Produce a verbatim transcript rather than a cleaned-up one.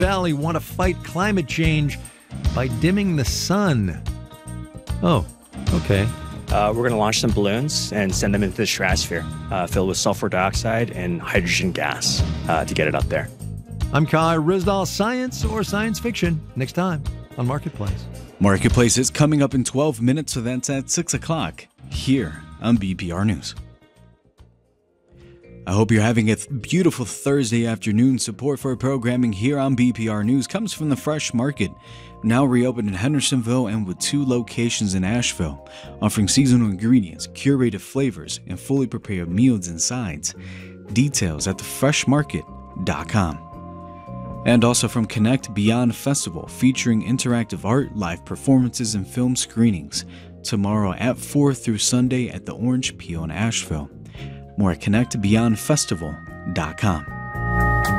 Valley want to fight climate change by dimming the sun. Oh, okay. Uh, we're going to launch some balloons and send them into the stratosphere, uh, filled with sulfur dioxide and hydrogen gas uh, to get it up there. I'm Kai Ryssdal. Science or science fiction? Next time on Marketplace. Marketplace is coming up in twelve minutes, so that's at six o'clock here on B P R News. I hope you're having a beautiful Thursday afternoon. Support for our programming here on B P R News comes from the Fresh Market, now reopened in Hendersonville and with two locations in Asheville, offering seasonal ingredients, curated flavors, and fully prepared meals and sides. Details at the fresh market dot com. And also from Connect Beyond Festival, featuring interactive art, live performances, and film screenings, tomorrow at four through Sunday at the Orange Peel in Asheville. More at connect beyond festival dot com.